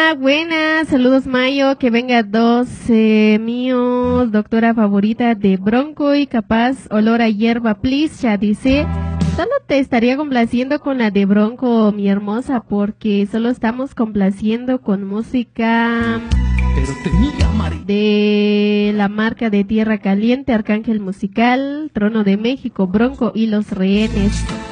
Hola, buenas, saludos Mayo, que venga dos míos, doctora favorita de Bronco y capaz olor a hierba, please, ya dice. Solo te estaría complaciendo con la de Bronco, mi hermosa, porque solo estamos complaciendo con música de la marca de Tierra Caliente, Arcángel Musical, Trono de México, Bronco y Los Rehenes.